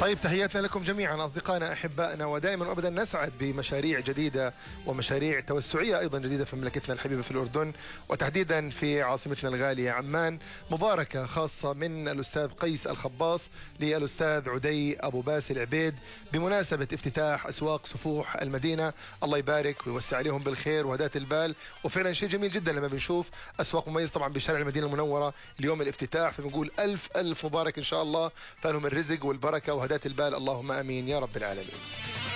طيب تحياتنا لكم جميعا أصدقائنا أحبائنا، ودائما وأبدا نسعد بمشاريع جديدة ومشاريع توسعية أيضا جديدة في مملكتنا الحبيبة في الأردن، وتحديدا في عاصمتنا الغالية عمان. مباركة خاصة من الأستاذ قيس الخباص للأستاذ عدي أبو باسل عبيد بمناسبة افتتاح أسواق سفوح المدينة. الله يبارك ويوسع عليهم بالخير وهداة البال، وفعلا شيء جميل جدا لما بنشوف أسواق مميزة طبعا بشارع المدينة المنورة اليوم الافتتاح، فبنقول ألف ألف مبارك إن شاء الله، فلهم الرزق والبركة وهداة البال، اللهم آمين يا رب العالمين.